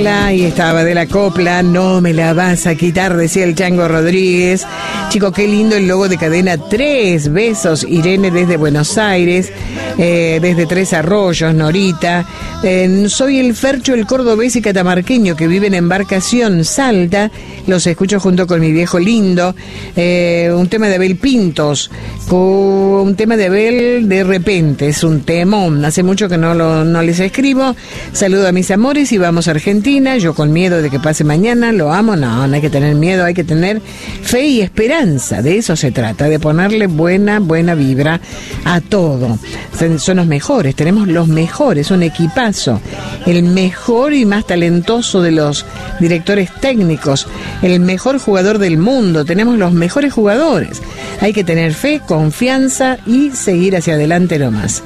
Carla, y estaba de la copla, no me la vas a quitar, decía el Chango Rodríguez. Chico, qué lindo el logo de Cadena 3. Besos, Irene desde Buenos Aires, desde Tres Arroyos, Norita. Soy el Fercho, el cordobés y catamarqueño que vive en Embarcación, Salta. Los escucho junto con mi viejo lindo. Un tema de Abel Pintos, un tema de Abel de repente, es un temón. Hace mucho que no les escribo. Saludo a mis amores y vamos a Argentina. Yo con miedo de que pase mañana, lo amo. No hay que tener miedo, hay que tener fe y esperanza. De eso se trata, de ponerle buena vibra a todo. Son los mejores, tenemos los mejores, un equipazo. El mejor y más talentoso de los directores técnicos, el mejor jugador del mundo, tenemos los mejores jugadores. Hay que tener fe, confianza y seguir hacia adelante nomás.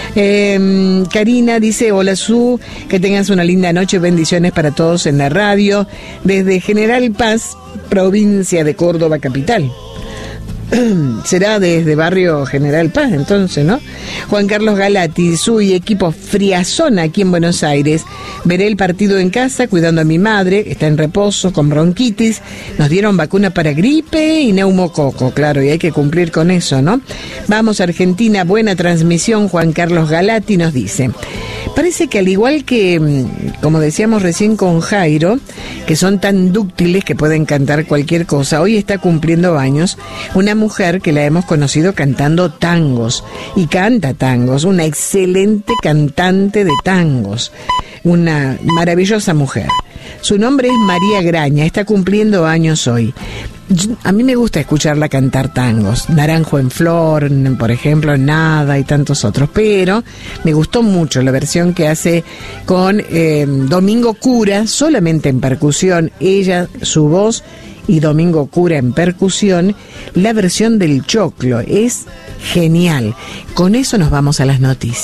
Karina dice, hola Su, que tengas una linda noche, bendiciones para todos en la radio, desde General Paz, provincia de Córdoba capital. Será desde barrio General Paz, entonces, ¿no? Juan Carlos Galati, su y equipo Friazón aquí en Buenos Aires. Veré el partido en casa cuidando a mi madre, está en reposo con bronquitis. Nos dieron vacuna para gripe y neumococo, claro, y hay que cumplir con eso, ¿no? Vamos a Argentina, buena transmisión. Juan Carlos Galati nos dice, parece que al igual que, como decíamos recién con Jairo, que son tan dúctiles que pueden cantar cualquier cosa, hoy está cumpliendo años una mujer que la hemos conocido cantando tangos, y canta tangos, una excelente cantante de tangos, una maravillosa mujer. Su nombre es María Graña, está cumpliendo años hoy. A mí me gusta escucharla cantar tangos, Naranjo en Flor, por ejemplo, Nada y tantos otros, pero me gustó mucho la versión que hace con Domingo Cura, solamente en percusión, ella, su voz, y Domingo Cura en percusión. La versión del Choclo es genial. Con eso nos vamos a las noticias.